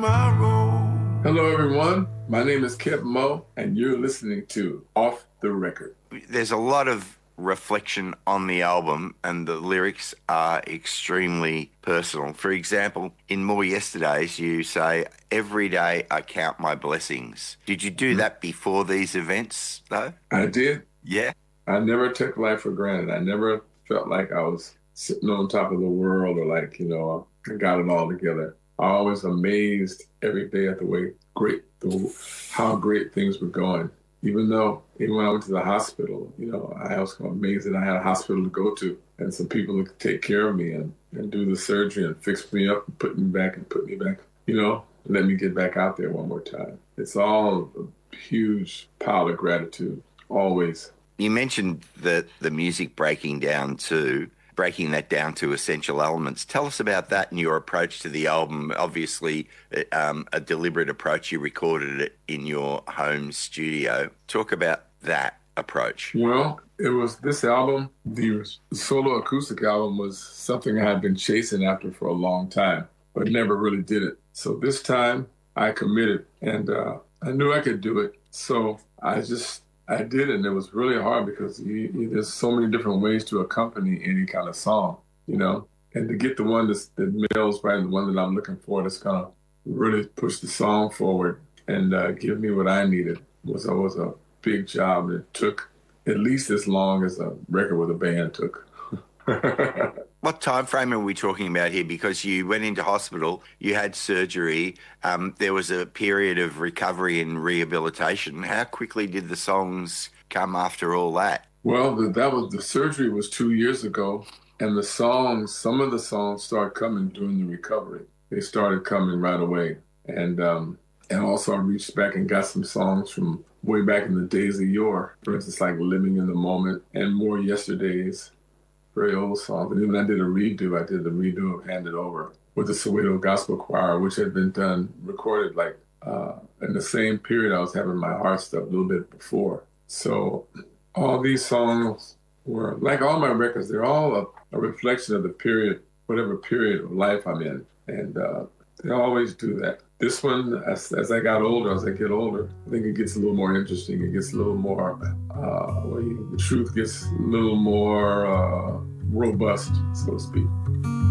tomorrow. Hello, everyone. My name is Kev Mo, and you're listening to Off the Record. There's a lot of reflection on the album, and the lyrics are extremely personal. For example, in More Yesterdays, you say, "Every day I count my blessings." Did you do that before these events, though? I did. Yeah. I never took life for granted. I never felt like I was sitting on top of the world or like, I got it all together. I always amazed every day at the way how great things were going. Even when I went to the hospital, I was amazed that I had a hospital to go to and some people to take care of me and do the surgery and fix me up and put me back, let me get back out there one more time. It's all a huge pile of gratitude, always. You mentioned that the music breaking that down to essential elements. Tell us about that and your approach to the album. Obviously, a deliberate approach. You recorded it in your home studio. Talk about that approach. Well, it was this album, the solo acoustic album, was something I had been chasing after for a long time, but never really did it. So this time I committed, and I knew I could do it. So I did it, and it was really hard because there's so many different ways to accompany any kind of song, and to get the one that melds right, the one that I'm looking for, that's gonna really push the song forward and give me what I needed was a big job. It took at least as long as a record with a band took. What time frame are we talking about here? Because you went into hospital, you had surgery, there was a period of recovery and rehabilitation. How quickly did the songs come after all that? Well, the surgery was 2 years ago, and some of the songs started coming during the recovery. They started coming right away, and also I reached back and got some songs from way back in the days of yore. For instance, like "Living in the Moment" and "More Yesterdays." Very old songs. And even I did the redo of "Hand It Over" with the Soweto Gospel Choir, which had been recorded like in the same period I was having my heart stuff a little bit before. So all these songs were, like all my records, they're all a reflection of the period, whatever period of life I'm in. And they always do that. This one, as I get older, I think it gets a little more interesting. It gets a little more, the truth gets a little more robust, so to speak.